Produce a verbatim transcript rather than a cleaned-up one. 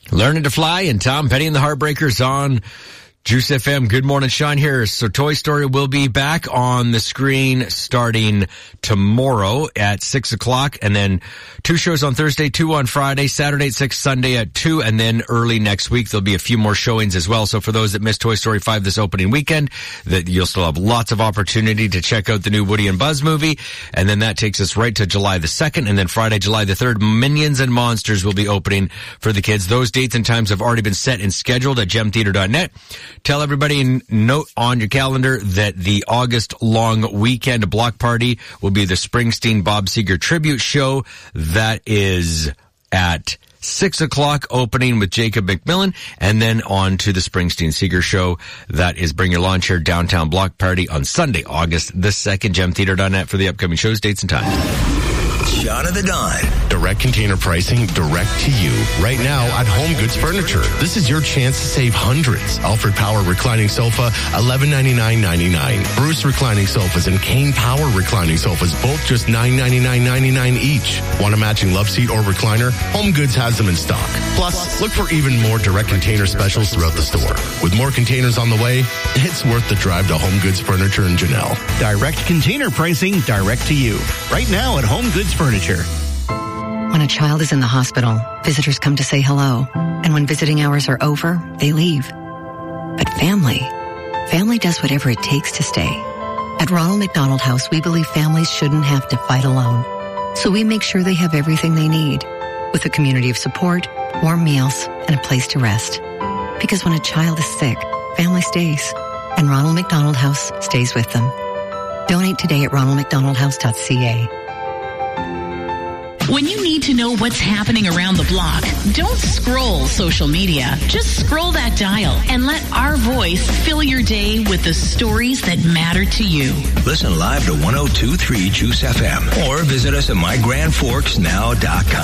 Learning to Fly and Tom Petty and the Heartbreakers on Juice F M. Good morning, Sean here. So Toy Story will be back on the screen starting tomorrow at six o'clock, and then two shows on Thursday, two on Friday, Saturday at six, Sunday at two, and then early next week there'll be a few more showings as well. So for those that missed Toy Story five this opening weekend, that you'll still have lots of opportunity to check out the new Woody and Buzz movie, and then that takes us right to July the second, and then Friday, July the third, Minions and Monsters will be opening for the kids. Those dates and times have already been set and scheduled at gem theater dot net. Tell everybody and note on your calendar that the August long weekend block party will be the Springsteen Bob Seger tribute show. That is at six o'clock opening with Jacob McMillan, and then on to the Springsteen Seger show. That is Bring Your Lawn Chair Downtown Block Party on Sunday, August the second. gem theater dot net for the upcoming shows, dates, and times. John of the Dawn. Direct container pricing direct to you. Right now at Home Goods Furniture. This is your chance to save hundreds. Alfred Power reclining sofa, eleven ninety-nine ninety-nine. Bruce reclining sofas and Kane Power reclining sofas, both just nine ninety-nine ninety-nine each. Want a matching love seat or recliner? Home Goods has them in stock. Plus, look for even more direct container specials throughout the store. With more containers on the way, it's worth the drive to Home Goods Furniture in Janelle. Direct container pricing direct to you. Right now at Home Goods Furniture. When a child is in the hospital, visitors come to say hello. And when visiting hours are over, they leave. But family, family does whatever it takes to stay. At Ronald McDonald House, we believe families shouldn't have to fight alone. So we make sure they have everything they need, with a community of support, warm meals, and a place to rest. Because when a child is sick, family stays. And Ronald McDonald House stays with them. Donate today at ronald mcdonald house dot c a. When you need to know what's happening around the block, don't scroll social media. Just scroll that dial and let our voice fill your day with the stories that matter to you. Listen live to one oh two point three Juice F M or visit us at my grand forks now dot com.